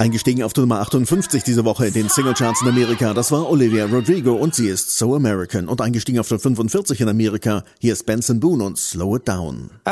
Eingestiegen auf die Nummer 58 diese Woche in den Singlecharts in Amerika, das war Olivia Rodrigo und sie ist So American. Und eingestiegen auf der 45 in Amerika, hier ist Benson Boone und Slow It Down.